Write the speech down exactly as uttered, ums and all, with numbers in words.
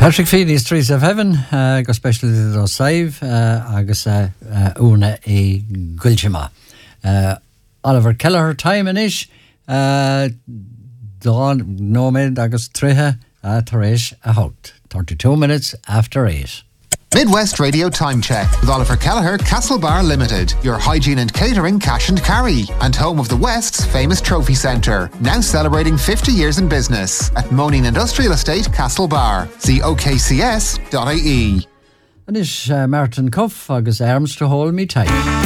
Patrick Feeney, Streets of Heaven, uh, go special do save, uh, agus uh, uh, una e Gulchima. Uh, Oliver Kelleher time in ish, uh, Dawn Nomad agus Triha, uh, Taresh a Hout. thirty-two minutes after eight. Midwest Radio Time Check with Oliver Kelleher, Castlebar Limited, your hygiene and catering cash and carry, and home of the West's famous trophy centre, now celebrating fifty years in business at Moaning Industrial Estate, Castlebar. See o k c s dot i e. And is uh, Martin Cuff agus arms to hold me tight.